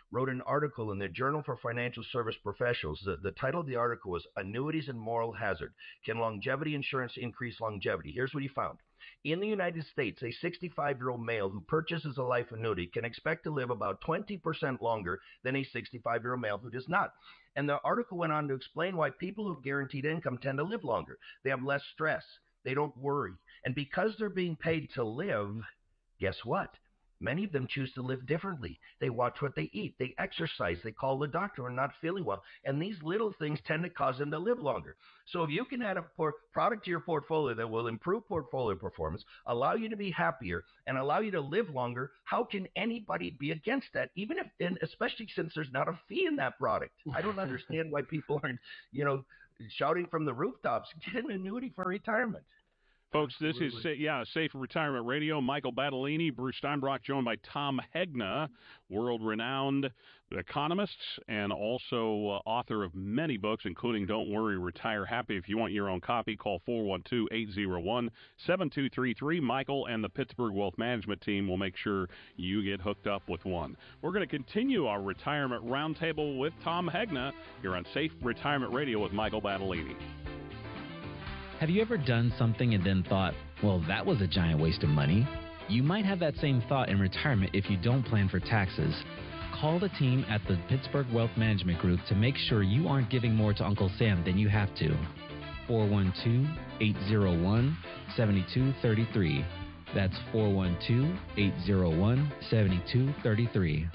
wrote an article in the Journal for Financial Service Professionals. The, the title of the article was Annuities and Moral Hazard. Can Longevity Insurance Increase Longevity? Here's what he found. In the United States, a sixty-five-year-old male who purchases a life annuity can expect to live about twenty percent longer than a sixty-five-year-old male who does not. And the article went on to explain why people who have guaranteed income tend to live longer. They have less stress. They don't worry. And because they're being paid to live, guess what? Many of them choose to live differently. They watch what they eat. They exercise. They call the doctor when not feeling well. And these little things tend to cause them to live longer. So if you can add a por- product to your portfolio that will improve portfolio performance, allow you to be happier, and allow you to live longer, how can anybody be against that? Even if, and especially since there's not a fee in that product. I don't understand why people aren't, you know, shouting from the rooftops, get an annuity for retirement. Folks, this Absolutely. is, yeah, Safe Retirement Radio. Michael Battolini, Bruce Steinbrock, joined by Tom Hegna, world-renowned economist and also uh, author of many books, including Don't Worry, Retire Happy. If you want your own copy, call four one two, eight zero one, seven two three three. Michael and the Pittsburgh Wealth Management team will make sure you get hooked up with one. We're going to continue our Retirement Roundtable with Tom Hegna here on Safe Retirement Radio with Michael Battolini. Have you ever done something and then thought, well, that was a giant waste of money? You might have that same thought in retirement if you don't plan for taxes. Call the team at the Pittsburgh Wealth Management Group to make sure you aren't giving more to Uncle Sam than you have to. four one two, eight zero one, seven two three three. That's four one two, eight zero one, seven two three three.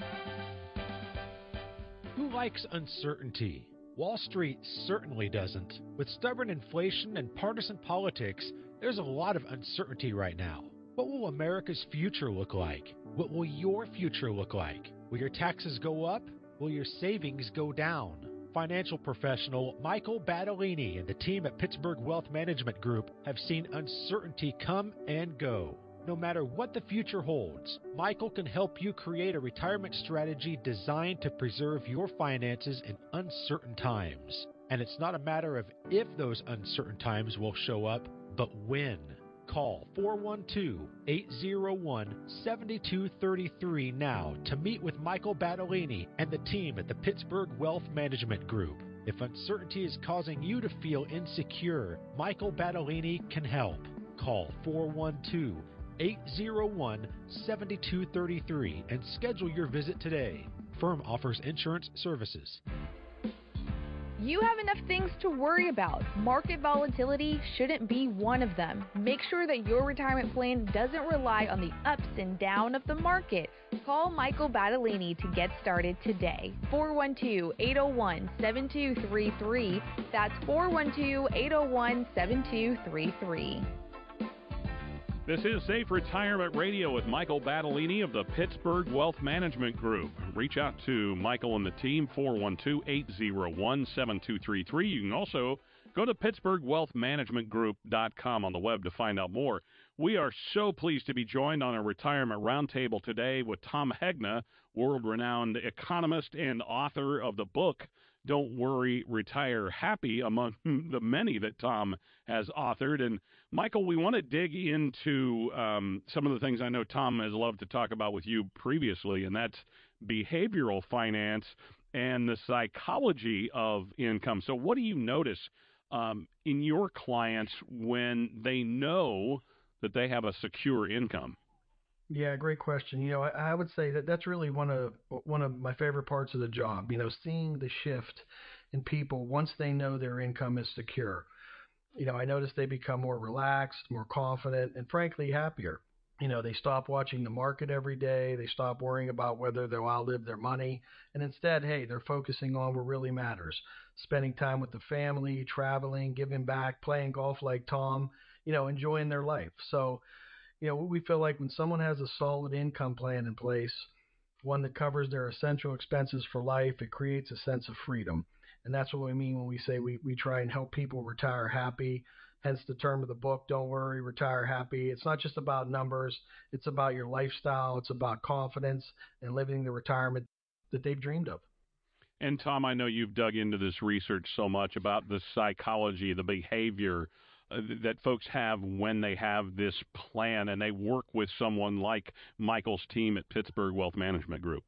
Who likes uncertainty? Wall Street certainly doesn't. With stubborn inflation and partisan politics, there's a lot of uncertainty right now. What will America's future look like? What will your future look like? Will your taxes go up? Will your savings go down? Financial professional Michael Battolini and the team at Pittsburgh Wealth Management Group have seen uncertainty come and go. No matter what the future holds, Michael can help you create a retirement strategy designed to preserve your finances in uncertain times. And it's not a matter of if those uncertain times will show up, but when. Call four one two, eight zero one, seven two three three now to meet with Michael Battolini and the team at the Pittsburgh Wealth Management Group. If uncertainty is causing you to feel insecure, Michael Battolini can help. Call four one two, eight zero one, seven two three three and schedule your visit today. Firm offers insurance services. You have enough things to worry about. Market volatility shouldn't be one of them. Make sure that your retirement plan doesn't rely on the ups and downs of the market. Call Michael Battolini to get started today. four one two, eight zero one, seven two three three. That's four one two, eight zero one, seven two three three. This is Safe Retirement Radio with Michael Battolini of the Pittsburgh Wealth Management Group. Reach out to Michael and the team, four one two, eight zero one, seven two three three. You can also go to pittsburgh wealth management group dot com on the web to find out more. We are so pleased to be joined on a Retirement Roundtable today with Tom Hegna, world-renowned economist and author of the book, Don't Worry, Retire Happy, among the many that Tom has authored. And Michael, we want to dig into um, some of the things I know Tom has loved to talk about with you previously, and that's behavioral finance and the psychology of income. So what do you notice um, in your clients when they know that they have a secure income? Yeah, great question. You know, I, I would say that that's really one of one of my favorite parts of the job. You know, seeing the shift in people once they know their income is secure. You know, I notice they become more relaxed, more confident, and frankly happier. You know, they stop watching the market every day. They stop worrying about whether they'll outlive their money. And instead, hey, they're focusing on what really matters. Spending time with the family, traveling, giving back, playing golf like Tom, you know, enjoying their life. So, you know, we feel like when someone has a solid income plan in place, one that covers their essential expenses for life, it creates a sense of freedom. And that's what we mean when we say we, we try and help people retire happy. Hence the term of the book, Don't Worry, Retire Happy. It's not just about numbers. It's about your lifestyle. It's about confidence and living the retirement that they've dreamed of. And Tom, I know you've dug into this research so much about the psychology, the behavior uh, that folks have when they have this plan and they work with someone like Michael's team at Pittsburgh Wealth Management Group.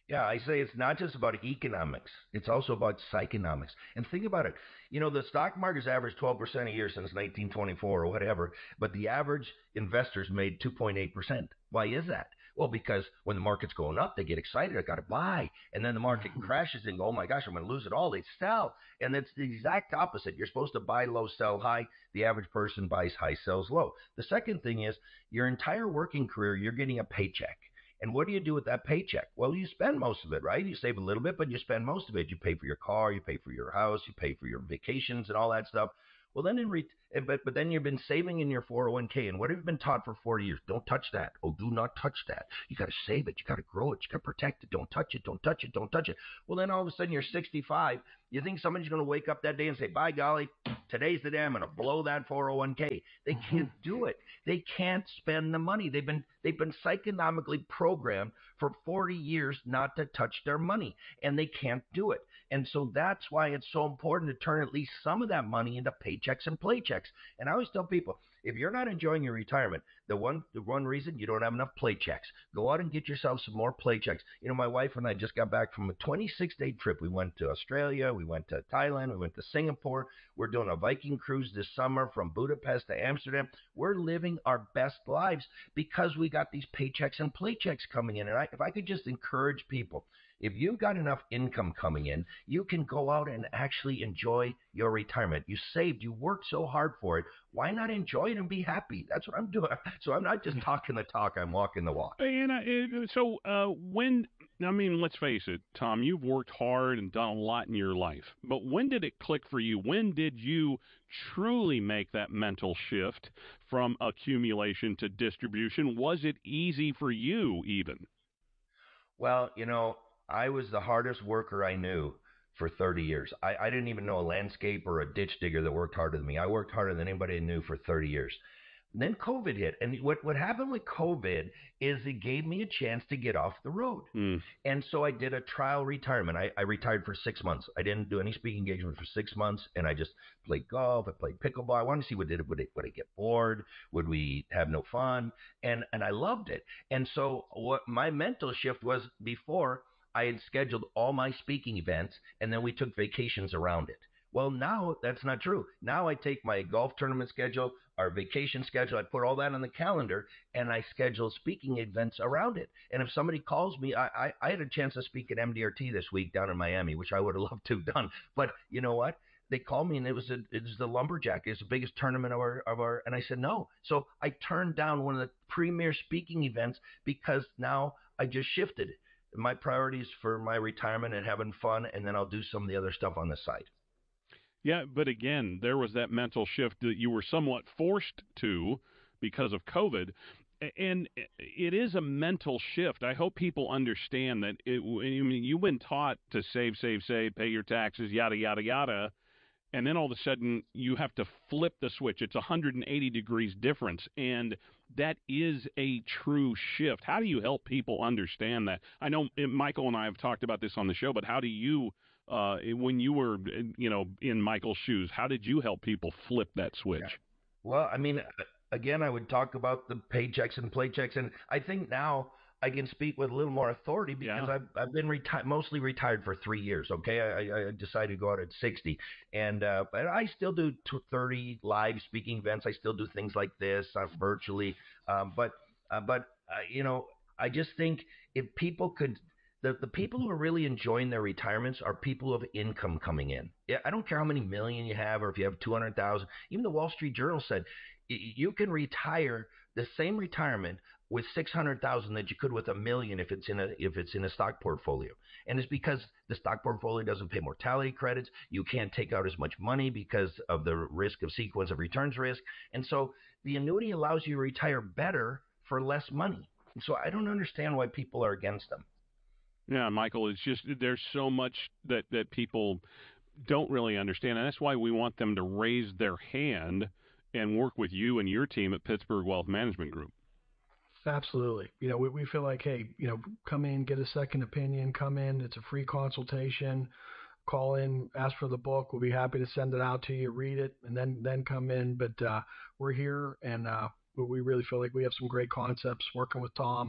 Yeah, I say it's not just about economics. It's also about psychonomics. And think about it. You know, the stock market's averaged twelve percent a year since nineteen twenty-four or whatever, but the average investors made two point eight percent. Why is that? Well, because when the market's going up, they get excited. I got to buy. And then the market crashes and go, oh, my gosh, I'm going to lose it all. They sell. And it's the exact opposite. You're supposed to buy low, sell high. The average person buys high, sells low. The second thing is your entire working career, you're getting a paycheck. And what do you do with that paycheck? Well, you spend most of it, right? You save a little bit, but you spend most of it. You pay for your car, you pay for your house, you pay for your vacations and all that stuff. Well, then in re- but but then you've been saving in your four oh one k, and what have you been taught for forty years? Don't touch that. Oh, do not touch that. You got to save it. You got to grow it. You got to protect it. Don't touch it. Don't touch it. Don't touch it. Well, then all of a sudden you're sixty-five. You think somebody's going to wake up that day and say, by golly, today's the day I'm going to blow that four oh one k. They can't do it. They can't spend the money. They've been they've been psychonomically programmed for forty years not to touch their money, and they can't do it. And so that's why it's so important to turn at least some of that money into paychecks and playchecks. And I always tell people, if you're not enjoying your retirement, the one the one reason you don't have enough playchecks, go out and get yourself some more playchecks. You know, my wife and I just got back from a twenty-six day trip. We went to Australia, we went to Thailand, we went to Singapore. We're doing a Viking cruise this summer from Budapest to Amsterdam. We're living our best lives because we got these paychecks and playchecks coming in. And I, if I could just encourage people, if you've got enough income coming in, you can go out and actually enjoy your retirement. You saved, you worked so hard for it. Why not enjoy it and be happy? That's what I'm doing. So I'm not just talking the talk, I'm walking the walk. And I, so uh, when, I mean, let's face it, Tom, you've worked hard and done a lot in your life. But when did it click for you? When did you truly make that mental shift from accumulation to distribution? Was it easy for you even? Well, you know, I was the hardest worker I knew for thirty years. I, I didn't even know a landscaper or a ditch digger that worked harder than me. I worked harder than anybody I knew for thirty years. And then COVID hit. And what, what happened with COVID is it gave me a chance to get off the road. Mm. And so I did a trial retirement. I, I retired for six months. I didn't do any speaking engagements for six months. And I just played golf. I played pickleball. I wanted to see what did it. Would, it, would I get bored? Would we have no fun? And, and I loved it. And so what my mental shift was before, I had scheduled all my speaking events, and then we took vacations around it. Well, now that's not true. Now I take my golf tournament schedule, our vacation schedule, I put all that on the calendar, and I schedule speaking events around it. And if somebody calls me, I, I, I had a chance to speak at M D R T this week down in Miami, which I would have loved to have done. But you know what? They called me, and it was a, it was the Lumberjack. It's the biggest tournament of our of our. And I said no. So I turned down one of the premier speaking events because now I just shifted. My priorities for my retirement and having fun, and then I'll do some of the other stuff on the side. Yeah, but again, there was that mental shift that you were somewhat forced to because of COVID, and it is a mental shift. I hope people understand that. It, I mean, you've been taught to save, save, save, pay your taxes, yada, yada, yada, and then all of a sudden you have to flip the switch. It's one hundred eighty degrees difference, and that is a true shift. How do you help people understand that? I know Michael and I have talked about this on the show, but how do you, uh, when you were, you know, in Michael's shoes, how did you help people flip that switch? Yeah. Well, I mean, again, I would talk about the paychecks and playchecks, and I think now I can speak with a little more authority because yeah. I've I've been reti- mostly retired for three years. Okay, I, I decided to go out at sixty, and uh, but I still do thirty live speaking events. I still do things like this uh, virtually, um, but uh, but uh, you know, I just think if people could. The, the people who are really enjoying their retirements are people who have income coming in. Yeah, I don't care how many million you have or if you have two hundred thousand. Even the Wall Street Journal said you can retire the same retirement with six hundred thousand that you could with a million if it's in a if it's in a stock portfolio. And it's because the stock portfolio doesn't pay mortality credits. You can't take out as much money because of the risk of sequence of returns risk. And so the annuity allows you to retire better for less money. And so I don't understand why people are against them. Yeah, Michael, it's just there's so much that, that people don't really understand, and that's why we want them to raise their hand and work with you and your team at Pittsburgh Wealth Management Group. Absolutely. You know, we, we feel like, hey, you know, come in, get a second opinion, come in. It's a free consultation. Call in, ask for the book. We'll be happy to send it out to you, read it, and then, then come in. But uh, we're here, and uh, we really feel like we have some great concepts working with Tom.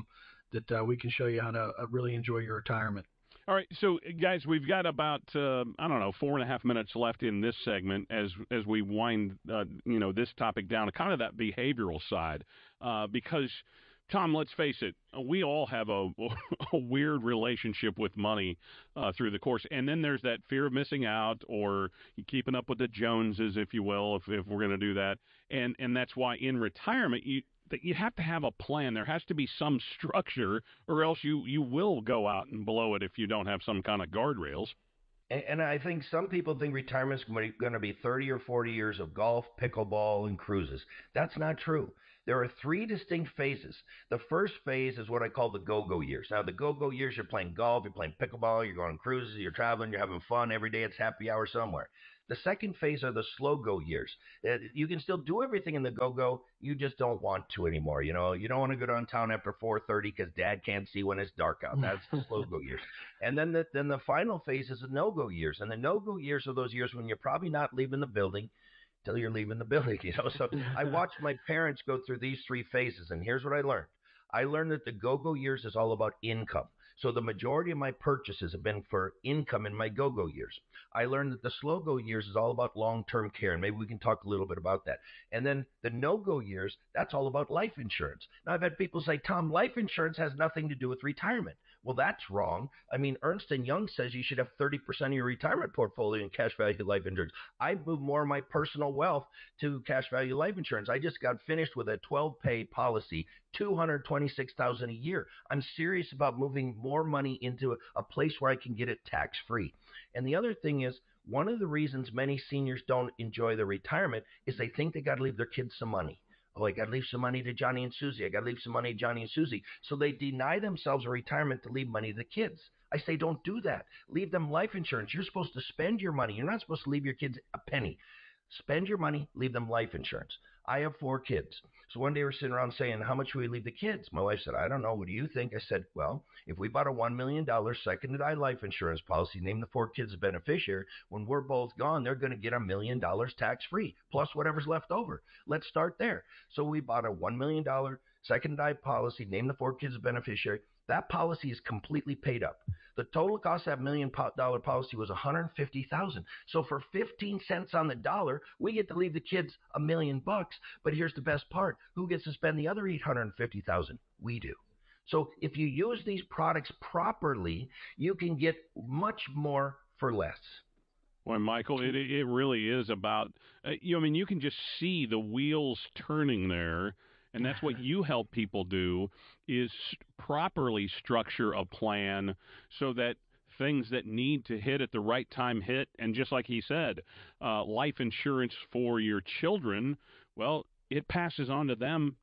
that uh, we can show you how to uh, really enjoy your retirement. All right, so guys, we've got about uh, I don't know four and a half minutes left in this segment as as we wind uh, you know this topic down, kind of that behavioral side, uh, because Tom, let's face it, we all have a, a weird relationship with money uh, through the course, and then there's that fear of missing out or keeping up with the Joneses, if you will, if if we're going to do that, and and that's why in retirement you. That you have to have a plan. There has to be some structure, or else you, you will go out and blow it if you don't have some kind of guardrails. And, and I think some people think retirement's going to be thirty or forty years of golf, pickleball, and cruises. That's not true. There are three distinct phases. The first phase is what I call the go-go years. Now, the go-go years, you're playing golf, you're playing pickleball, you're going on cruises, you're traveling, you're having fun. Every day it's happy hour somewhere. The second phase are the slow-go years. Uh, you can still do everything in the go-go. You just don't want to anymore. You know, you don't want to go downtown after four thirty because Dad can't see when it's dark out. That's the slow-go years. And then the, then the final phase is the no-go years. And the no-go years are those years when you're probably not leaving the building till you're leaving the building. You know, so I watched my parents go through these three phases, and here's what I learned. I learned that the go-go years is all about income. So the majority of my purchases have been for income in my go-go years. I learned that the slow-go years is all about long-term care, and maybe we can talk a little bit about that. And then the no-go years, that's all about life insurance. Now, I've had people say, Tom, life insurance has nothing to do with retirement. Well, that's wrong. I mean, Ernst and Young says you should have thirty percent of your retirement portfolio in cash value life insurance. I moved more of my personal wealth to cash value life insurance. I just got finished with a twelve-pay policy, two hundred twenty-six thousand dollars a year. I'm serious about moving more money into a place where I can get it tax-free. And the other thing is, one of the reasons many seniors don't enjoy their retirement is they think they got to leave their kids some money. Oh, I got to leave some money to Johnny and Susie. I got to leave some money to Johnny and Susie. So they deny themselves a retirement to leave money to the kids. I say, don't do that. Leave them life insurance. You're supposed to spend your money. You're not supposed to leave your kids a penny. Spend your money, leave them life insurance. I have four kids. So one day we're sitting around saying, how much should we leave the kids? My wife said, I don't know. What do you think? I said, well, if we bought a one million dollars second-to-die life insurance policy, name the four kids a beneficiary, when we're both gone, they're going to get a million dollars tax-free, plus whatever's left over. Let's start there. So we bought a one million dollars second-to-die policy, name the four kids a beneficiary. That policy is completely paid up. The total cost of that million dollar policy was one hundred fifty thousand dollars. So for fifteen cents on the dollar, we get to leave the kids a million bucks. But here's the best part. Who gets to spend the other eight hundred fifty thousand dollars? We do. So if you use these products properly, you can get much more for less. Well, Michael, it it really is about, uh, you know, I mean, you can just see the wheels turning there. And that's what you help people do, is properly structure a plan so that things that need to hit at the right time hit. And just like he said, uh, life insurance for your children, well, it passes on to them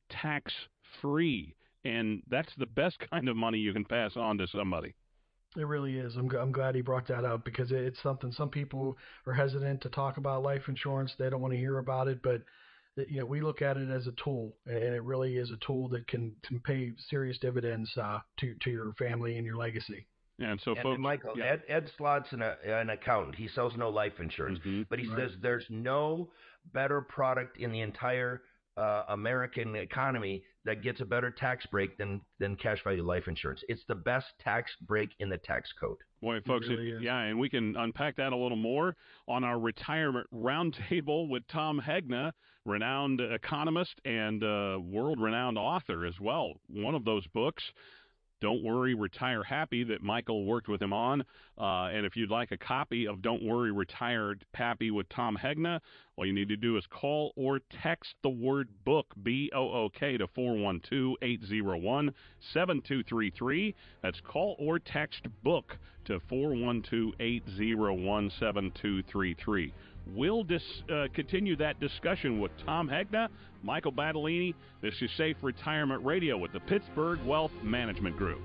tax-free. And that's the best kind of money you can pass on to somebody. It really is. I'm, I'm glad he brought that up, because it's something some people are hesitant to talk about life insurance. They don't want to hear about it, but you know, we look at it as a tool, and it really is a tool that can, can pay serious dividends uh, to to your family and your legacy. And so, and, folks, and Michael, yeah. Ed, Ed Slott's an, an accountant. He sells no life insurance, mm-hmm. but he right. says there's no better product in the entire uh, American economy that gets a better tax break than than cash value life insurance. It's the best tax break in the tax code. Boy, folks, it really it, yeah, and we can unpack that a little more on our retirement roundtable with Tom Hegna, renowned economist and uh, world-renowned author as well. One of those books, Don't Worry, Retire Happy, that Michael worked with him on. Uh, and if you'd like a copy of Don't Worry, Retire Happy with Tom Hegna, all you need to do is call or text the word book, B O O K, to four one two, eight zero one, seven two three three. That's call or text book to four one two, eight zero one, seven two three three. We'll dis, uh, continue that discussion with Tom Hegna, Michael Battolini. This is Safe Retirement Radio with the Pittsburgh Wealth Management Group.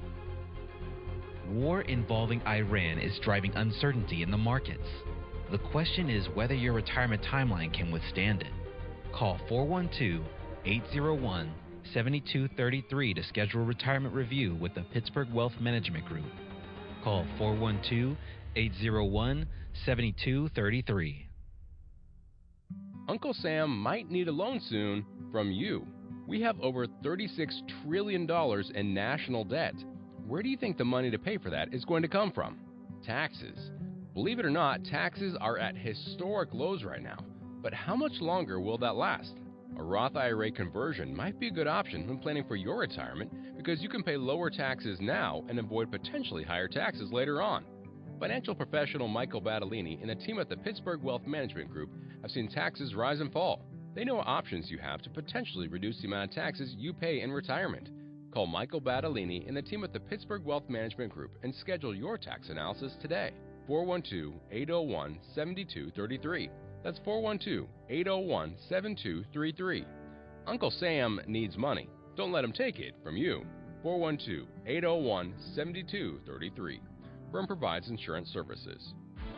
War involving Iran is driving uncertainty in the markets. The question is whether your retirement timeline can withstand it. Call four one two, eight zero one, seven two three three to schedule a retirement review with the Pittsburgh Wealth Management Group. Call four one two, eight zero one, seven two three three. Uncle Sam might need a loan soon from you. We have over thirty-six trillion dollars in national debt. Where do you think the money to pay for that is going to come from? Taxes. Believe it or not, taxes are at historic lows right now. But how much longer will that last? A Roth I R A conversion might be a good option when planning for your retirement because you can pay lower taxes now and avoid potentially higher taxes later on. Financial professional Michael Battolini and the team at the Pittsburgh Wealth Management Group have seen taxes rise and fall. They know what options you have to potentially reduce the amount of taxes you pay in retirement. Call Michael Battolini and the team at the Pittsburgh Wealth Management Group and schedule your tax analysis today. four one two, eight zero one, seven two three three. That's four one two, eight zero one, seven two three three. Uncle Sam needs money. Don't let him take it from you. four one two, eight zero one, seven two three three. Firm provides insurance services.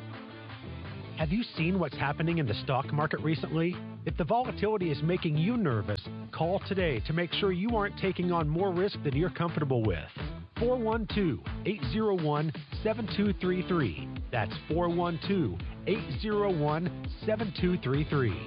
Have you seen what's happening in the stock market recently? If the volatility is making you nervous, call today to make sure you aren't taking on more risk than you're comfortable with. four one two, eight zero one, seven two three three. That's four one two, eight zero one, seven two three three.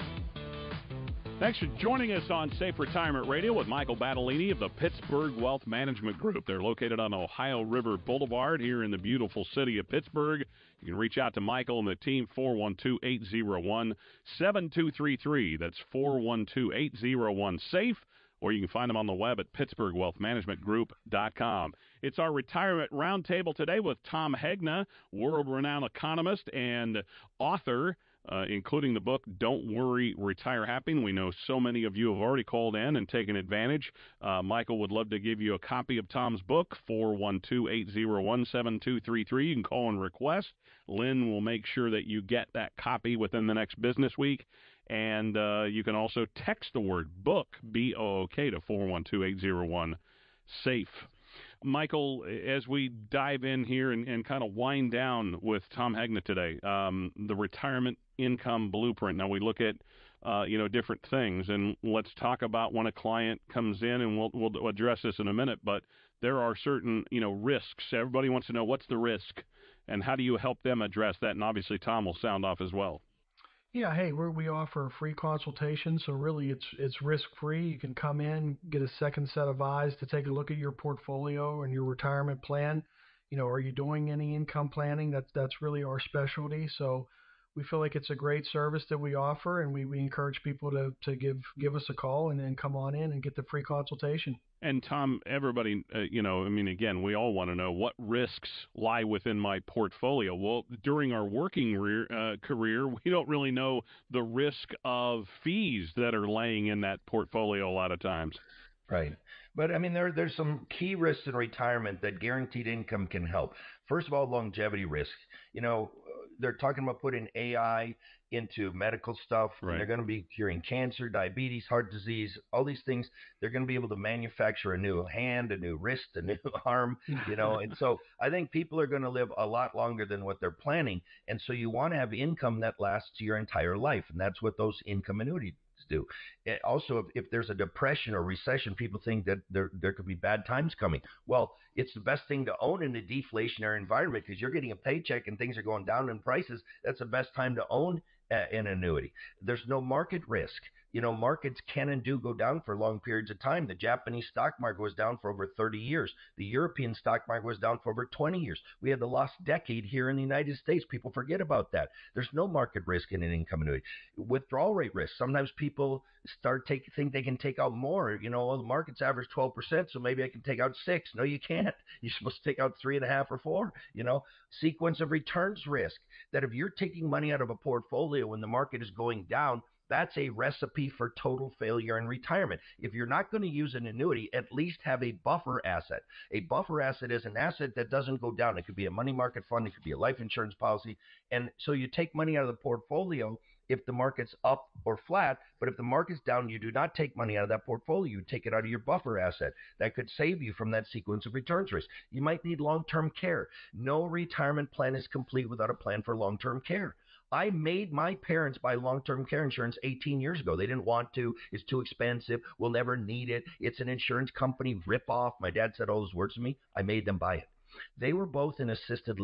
Thanks for joining us on Safe Retirement Radio with Michael Battolini of the Pittsburgh Wealth Management Group. They're located on Ohio River Boulevard here in the beautiful city of Pittsburgh. You can reach out to Michael and the team, four one two, eight zero one, seven two three three. That's four one two, eight zero one, SAFE. Or you can find them on the web at pittsburgh wealth management group dot com. It's our Retirement Roundtable today with Tom Hegna, world-renowned economist and author, Uh, including the book, Don't Worry, Retire Happy. We know so many of you have already called in and taken advantage. Uh, Michael would love to give you a copy of Tom's book, four one two, eight zero one, seven two three three. You can call and request. Lynn will make sure that you get that copy within the next business week. And uh, you can also text the word book, B O O K, to four one two, eight zero one, SAFE. Michael, as we dive in here and, and kind of wind down with Tom Hegna today, um, the retirement income blueprint. Now we look at, uh, you know, different things, and let's talk about when a client comes in, and we'll we'll address this in a minute. But there are certain, you know, risks. Everybody wants to know what's the risk, and how do you help them address that? And obviously, Tom will sound off as well. Yeah, hey, we we offer a free consultation, so really it's it's risk-free. You can come in, get a second set of eyes to take a look at your portfolio and your retirement plan. You know, are you doing any income planning? That's that's really our specialty. So we feel like it's a great service that we offer, and we, we encourage people to, to give give us a call and then come on in and get the free consultation. And Tom, everybody, uh, you know, I mean, again, we all want to know what risks lie within my portfolio. Well, during our working rear, uh, career, we don't really know the risk of fees that are laying in that portfolio a lot of times. Right. But, I mean, there there's some key risks in retirement that guaranteed income can help. First of all, longevity risk. You know, they're talking about putting A I into medical stuff. Right. And they're going to be curing cancer, diabetes, heart disease, all these things. They're going to be able to manufacture a new hand, a new wrist, a new arm, you know. And so I think people are going to live a lot longer than what they're planning. And so you want to have income that lasts your entire life. And that's what those income annuities do. It also, if, if there's a depression or recession, people think that there there could be bad times coming. Well, it's the best thing to own in a deflationary environment because you're getting a paycheck and things are going down in prices. That's the best time to own uh, an annuity. There's no market risk. You know, markets can and do go down for long periods of time. The Japanese stock market was down for over thirty years. The European stock market was down for over twenty years. We had the lost decade here in the United States. People forget about that. There's no market risk in an income annuity. Withdrawal rate risk. Sometimes people start take think they can take out more. You know, well, the market's average twelve percent, so maybe I can take out six. No, you can't. You're supposed to take out three and a half or four. You know, sequence of returns risk. That if you're taking money out of a portfolio when the market is going down, that's a recipe for total failure in retirement. If you're not going to use an annuity, at least have a buffer asset. A buffer asset is an asset that doesn't go down. It could be a money market fund. It could be a life insurance policy. And so you take money out of the portfolio if the market's up or flat. But if the market's down, you do not take money out of that portfolio. You take it out of your buffer asset. That could save you from that sequence of returns risk. You might need long-term care. No retirement plan is complete without a plan for long-term care. I made my parents buy long-term care insurance eighteen years ago. They didn't want to. It's too expensive. We'll never need it. It's an insurance company ripoff. My dad said all those words to me. I made them buy it. They were both in assisted living.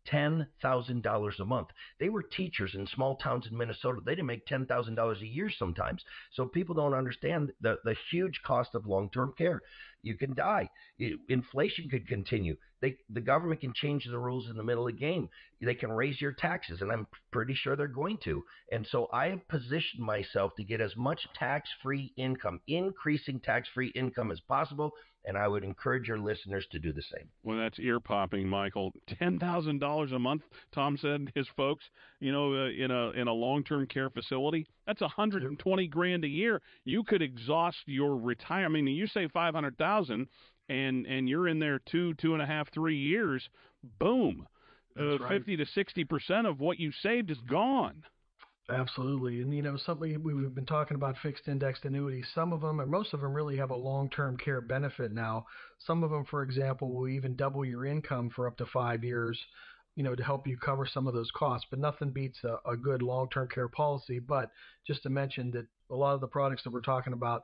ten thousand dollars a month. They were teachers in small towns in Minnesota. They didn't make ten thousand dollars a year sometimes. So people don't understand the, the huge cost of long-term care. You can die. It, inflation could continue. They, the government can change the rules in the middle of the game. They can raise your taxes, and I'm pretty sure they're going to. And so I have positioned myself to get as much tax-free income, increasing tax-free income as possible, and I would encourage your listeners to do the same. Well, that's ear-popping, Michael. ten thousand dollars a month, Tom said, his folks, you know, uh, in a in a long-term care facility, that's one hundred twenty grand a year. You could exhaust your retirement. I mean, you say five hundred thousand dollars, and, and you're in there two, two and a half, three years, boom. Uh, right. fifty to sixty percent of what you saved is gone. Absolutely. And, you know, something we've been talking about fixed indexed annuities. Some of them, and most of them, really have a long-term care benefit now. Some of them, for example, will even double your income for up to five years, you know, to help you cover some of those costs. But nothing beats a, a good long-term care policy. But just to mention that a lot of the products that we're talking about